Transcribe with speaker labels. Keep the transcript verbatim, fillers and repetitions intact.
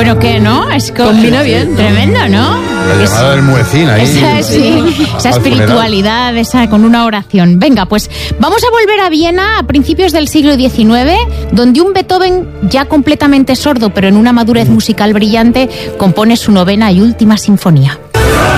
Speaker 1: Pero que no, es como...
Speaker 2: Combina bien.
Speaker 1: Tremendo, ¿no?
Speaker 3: La llamada del muecín ahí.
Speaker 1: Esa, sí, esa espiritualidad, esa, con una oración. Venga, pues vamos a volver a Viena a principios del siglo diecinueve, donde un Beethoven ya completamente sordo, pero en una madurez musical brillante, compone su novena y última sinfonía.